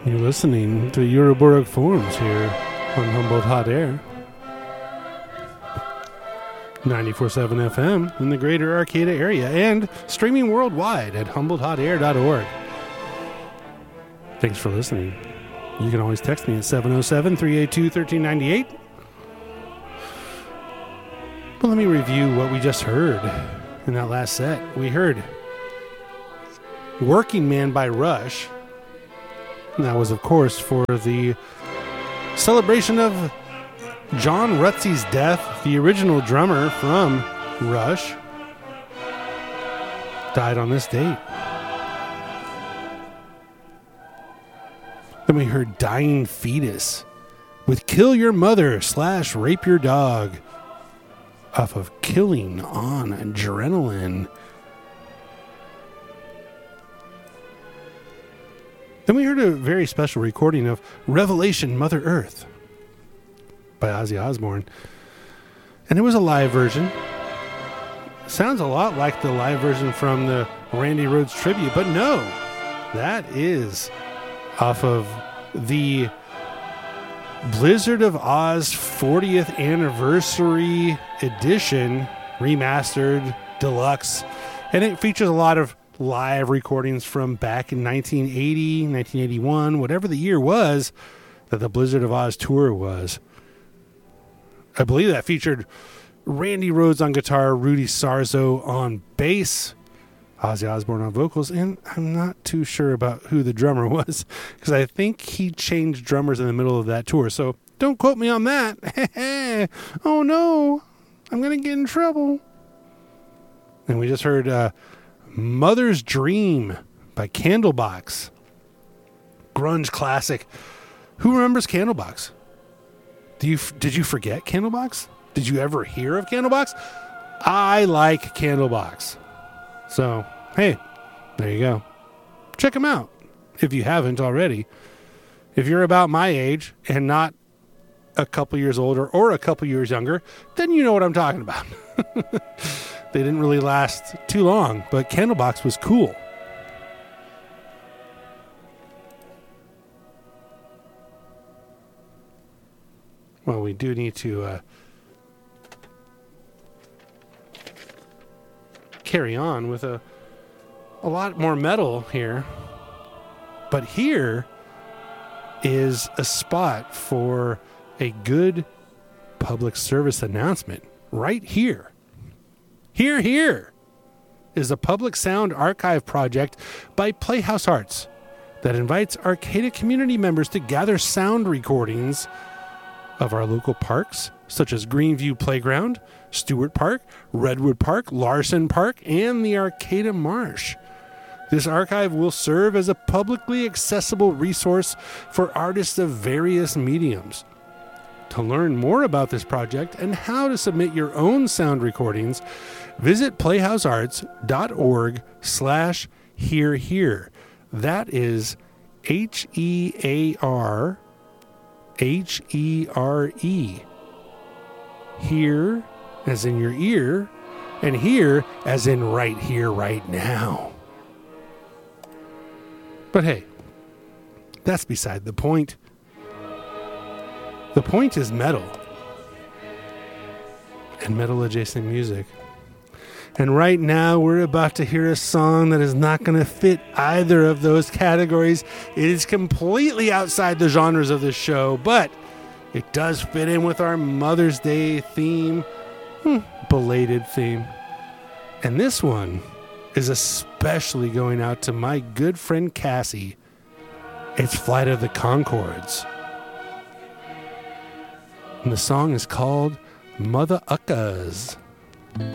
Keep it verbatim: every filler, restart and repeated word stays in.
You're listening to Euroborg Forums here on Humboldt Hot Air. ninety-four point seven F M in the greater Arcata area and streaming worldwide at humboldt hot air dot org. Thanks for listening. You can always text me at seven oh seven, three eight two, one three nine eight. But let me review what we just heard in that last set. We heard Working Man by Rush. And that was, of course, for the celebration of John Rutsey's death. The original drummer from Rush died on this date. Then we heard Dying Fetus with Kill Your Mother slash Rape Your Dog off of Killing on Adrenaline. Then we heard a very special recording of Revelation Mother Earth by Ozzy Osbourne. And it was a live version. Sounds a lot like the live version from the Randy Rhoads tribute, but no, that is off of the Blizzard of Oz fortieth Anniversary Edition, remastered, deluxe, and it features a lot of live recordings from back in nineteen eighty, nineteen eighty-one, whatever the year was that the Blizzard of Oz tour was. I believe that featured Randy Rhoads on guitar, Rudy Sarzo on bass, Ozzy Osbourne on vocals, and I'm not too sure about who the drummer was because I think he changed drummers in the middle of that tour. So don't quote me on that. Oh no, I'm going to get in trouble. And we just heard uh, Mother's Dream by Candlebox. Grunge classic. Who remembers Candlebox? Do you did you forget Candlebox? Did you ever hear of Candlebox? I like Candlebox. So, hey, there you go. Check them out if you haven't already. If you're about my age and not a couple years older or a couple years younger, then you know what I'm talking about. They didn't really last too long, but Candlebox was cool. Well, we do need to uh, carry on with a, a lot more metal here. But here is a spot for a good public service announcement right here. Here, here is a public sound archive project by Playhouse Arts that invites Arcata community members to gather sound recordings of our local parks, such as Greenview Playground, Stewart Park, Redwood Park, Larson Park, and the Arcata Marsh. This archive will serve as a publicly accessible resource for artists of various mediums. To learn more about this project and how to submit your own sound recordings, visit playhousearts.org slash hear here. That is H E A R H E R E. Here as in your ear, and here as in right here, right now. But hey, that's beside the point. The point is metal and metal adjacent music. And right now we're about to hear a song that is not going to fit either of those categories. It is completely outside the genres of this show, but it does fit in with our Mother's Day theme, hmm, belated theme. And this one is especially going out to my good friend Cassie. It's Flight of the Conchords. And the song is called Mother Uckas.